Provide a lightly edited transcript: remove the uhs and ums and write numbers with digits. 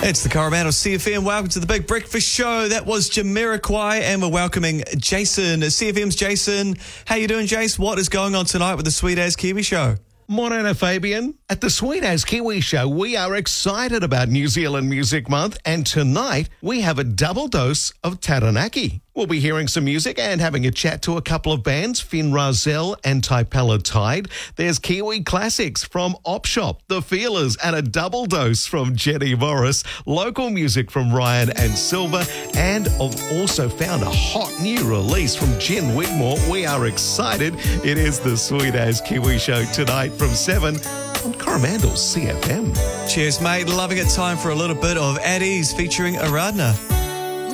It's the Coromandel CFM. Welcome to the Big Breakfast Show. That was Jamiroquai, and we're welcoming Jason. CFM's Jason. How you doing, Jace? What is going on tonight with the Sweet As Kiwi Show? Morena, Fabian. At the Sweet As Kiwi Show, we are excited about New Zealand Music Month, and tonight we have a double dose of Taranaki. We'll be hearing some music and having a chat to a couple of bands, Finn Razel and Taipella Tide. There's Kiwi classics from Opshop, The Feelers, and a double dose from Jenny Morris, local music from Ryan and Silver, and I've also found a hot new release from Jen Wigmore. We are excited. It is the Sweet As Kiwi Show tonight from 7 on Coromandel's CFM. Cheers, mate. Loving it. Time for a little bit of At Ease featuring Aradna.